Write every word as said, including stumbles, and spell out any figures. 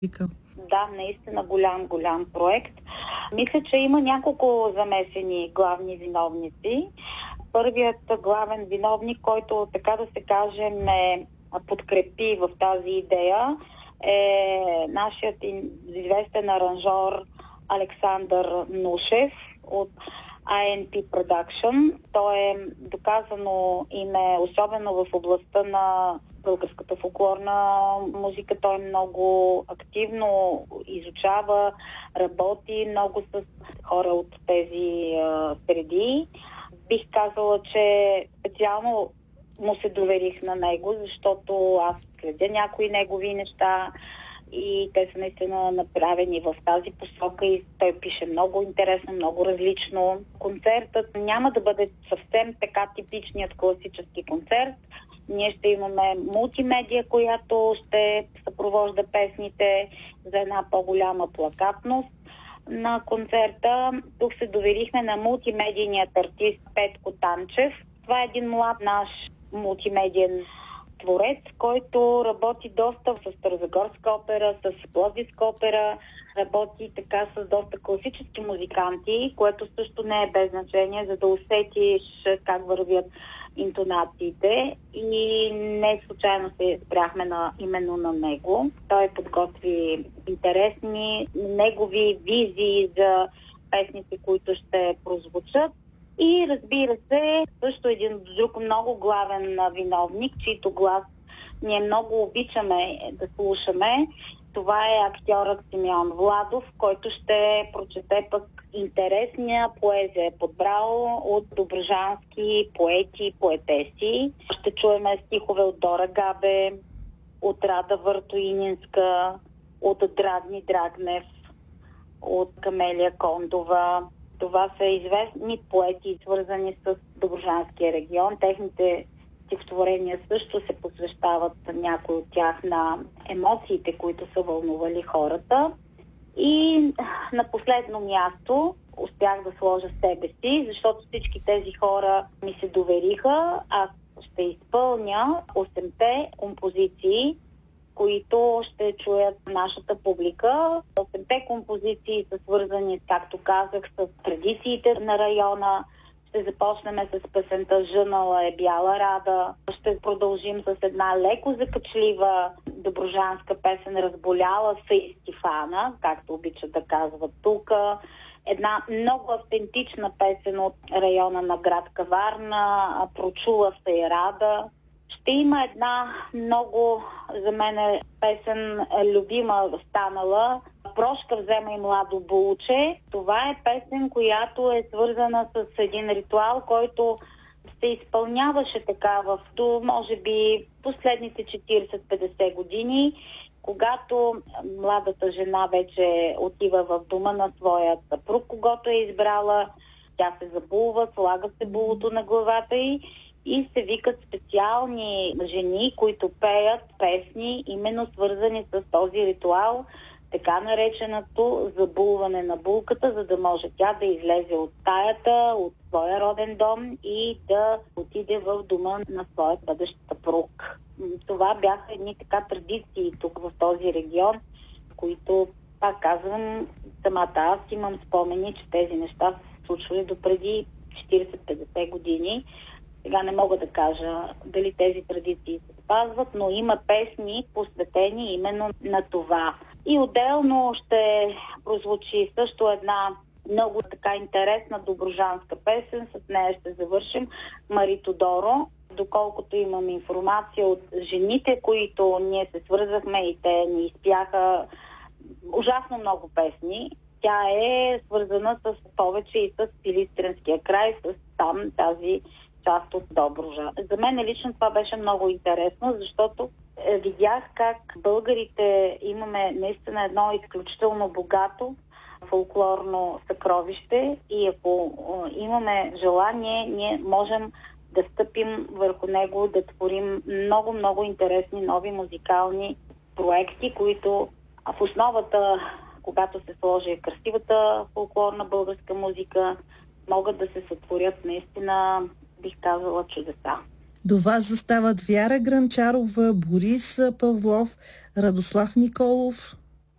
Да, наистина голям, голям проект. Мисля, че има няколко замесени главни виновници. Първият главен виновник, който, така да се каже, ме подкрепи в тази идея, е нашият известен аранжор Александър Нушев от ай ен пи Production. Той е доказано име, особено в областта на българската фолклорна музика. Той много активно изучава, работи много с хора от тези а, среди. Бих казала, че специално му се доверих на него, защото аз следя някои негови неща и те са наистина направени в тази посока и той пише много интересно, много различно. Концертът няма да бъде съвсем така типичният класически концерт. Ние ще имаме мултимедия, която ще съпровожда песните за една по-голяма плакатност на концерта. Тук се доверихме на мултимедийният артист Петко Танчев. Това е един млад наш мултимедиен творец, който работи доста с Старозагорска опера, с Пловдивска опера, работи така с доста класически музиканти, което също не е без значение, за да усетиш как вървят интонациите и не случайно се спряхме на, именно на него. Той подготви интересни негови визии за песните, които ще прозвучат. И разбира се, също един друг много главен виновник, чийто глас ние много обичаме да слушаме. Това е актьорът Симеон Владов, който ще прочете пък интересния поезия, подбрал от добруджански поети и поетеси. Ще чуеме стихове от Дора Габе, от Рада Въртоининска, от Драгни Драгнев, от Камелия Кондова. Това са известни поети, свързани с Добруджанския регион. Техните стихотворения също се посвещават някои от тях на емоциите, които са вълнували хората. И на последно място успях да сложа себе си, защото всички тези хора ми се довериха. Аз ще изпълня осемте композиции, които ще чуят нашата публика. Осемте композиции са свързани, както казах, с традициите на района. Ще започнем с песента "Жънала е бяла рада". Ще продължим с една леко закачлива добруджанска песен "Разболяла се и Стефана", както обичат да казват тук. Една много автентична песен от района на град Каварна "Прочула се и Рада". Ще има една много, за мен, песен любима станала "Прошка взема и младо булче". Това е песен, която е свързана с един ритуал, който се изпълняваше така в, до, може би, последните четирийсет-петдесет години, когато младата жена вече отива в дома на своя съпруг, когото е избрала. Тя се забулва, слага се булото на главата й и се викат специални жени, които пеят песни, именно свързани с този ритуал, така нареченото забулване на булката, за да може тя да излезе от стаята, от своя роден дом и да отиде в дома на своя бъдещ съпруг. Това бяха едни така традиции тук в този регион, които, пак казвам, самата аз имам спомени, че тези неща са се случвали допреди четирийсет-петдесет години. Сега не мога да кажа дали тези традиции се спазват, но има песни посветени именно на това. И отделно ще прозвучи също една много така интересна добруджанска песен, с нея ще завършим, "Марито Доро". Доколкото имам информация от жените, които ние се свързахме и те ни изпяха ужасно много песни, тя е свързана с повече и с Силистренския край, с там тази част от Добруджа. За мен лично това беше много интересно, защото видях как българите имаме наистина едно изключително богато фолклорно съкровище и ако имаме желание, ние можем да стъпим върху него, да творим много-много интересни нови музикални проекти, които в основата, когато се сложи красивата фолклорна българска музика, могат да се сътворят наистина, бих казала, чудеса. До вас застават Вяра Грънчарова, Борис Павлов, Радослав Николов.